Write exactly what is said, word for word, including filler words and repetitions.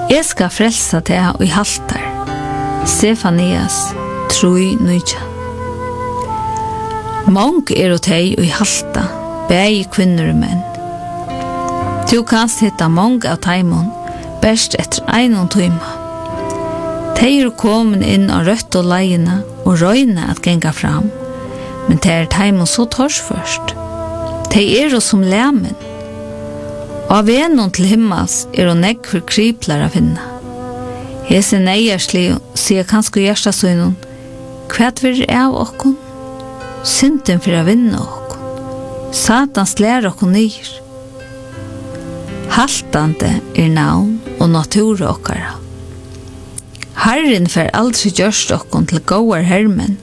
Jeg skal frelsa det og i haltar. Stefanias, troi nøyja. Mång er og teg og i halta, bæg kvinner og menn. Du kanst hitta mång av taimon, best etter einon tøyma. Tei er komin inn av rødt og leiene og røyne at genga fram, men tei er taimon så tors først. Tei er og som læmen. Av venon til himmels er og negg for kriplar av finna. Hese neiersli sier kanskje hjertasøynon, hva vil av okkon? Synden for å vinne okkon. Satans lær okkon nyr. Haltande er navn og natur okkara. Herren fer aldri gjørst okkon til gåar hermen,